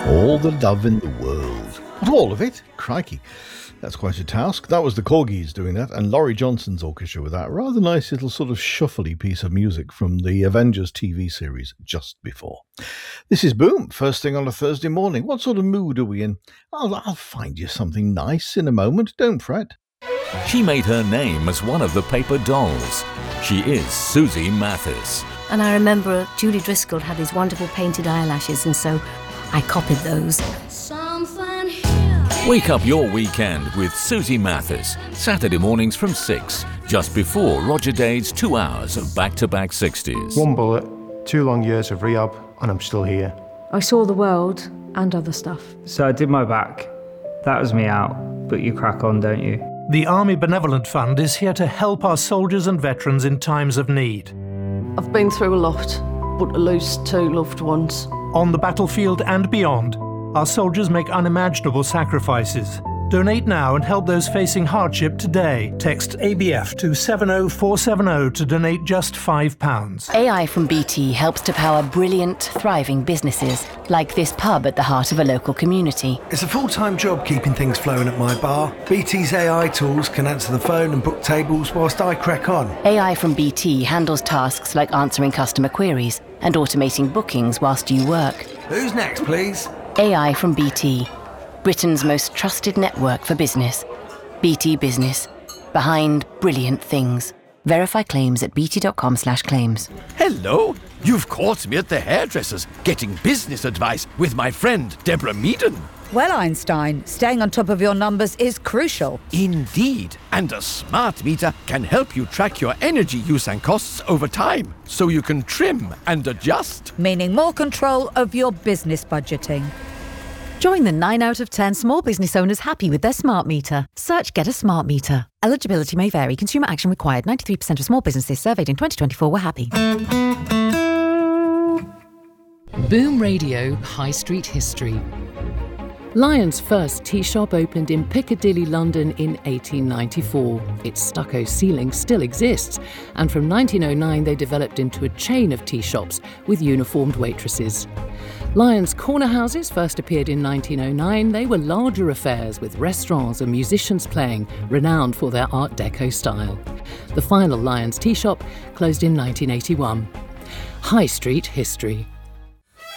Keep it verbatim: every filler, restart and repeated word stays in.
All the love in the world. Not all of it. Crikey. That's quite a task. That was the Corgis doing that, and Laurie Johnson's orchestra with that. Rather nice little sort of shuffly piece of music from the Avengers T V series just before. This is Boom, first thing on a Thursday morning. What sort of mood are we in? I'll, I'll find you something nice in a moment. Don't fret. She made her name as one of the paper dolls. She is Susie Mathis. And I remember Julie Driscoll had these wonderful painted eyelashes, and so I copied those. Wake up your weekend with Susie Mathis, Saturday mornings from six, just before Roger Dade's two hours of back-to-back sixties. One bullet, two long years of rehab, and I'm still here. I saw the world and other stuff. So I did my back. That was me out, but you crack on, don't you? The Army Benevolent Fund is here to help our soldiers and veterans in times of need. I've been through a lot, but to lose two loved ones. On the battlefield and beyond, our soldiers make unimaginable sacrifices. Donate now and help those facing hardship today. Text A B F to seven oh four seven oh to donate just five pounds. A I from B T helps to power brilliant, thriving businesses, like this pub at the heart of a local community. It's a full-time job keeping things flowing at my bar. B T's A I tools can answer the phone and book tables whilst I crack on. A I from B T handles tasks like answering customer queries and automating bookings whilst you work. Who's next, please? A I from B T, Britain's most trusted network for business. B T Business, behind brilliant things. Verify claims at bt.com slash claims. Hello, you've caught me at the hairdresser's getting business advice with my friend Deborah Meaden. Well, Einstein, staying on top of your numbers is crucial. Indeed, and a smart meter can help you track your energy use and costs over time, so you can trim and adjust. Meaning more control of your business budgeting. Join the nine out of ten small business owners happy with their smart meter. Search Get a Smart Meter. Eligibility may vary. Consumer action required. ninety-three percent of small businesses surveyed in twenty twenty-four were happy. Boom Radio High Street History. Lyons' first tea shop opened in Piccadilly, London in eighteen ninety-four. Its stucco ceiling still exists, and from nineteen oh nine they developed into a chain of tea shops with uniformed waitresses. Lyons' corner houses first appeared in nineteen oh nine. They were larger affairs with restaurants and musicians playing, renowned for their Art Deco style. The final Lyons tea shop closed in nineteen eighty-one. High Street History.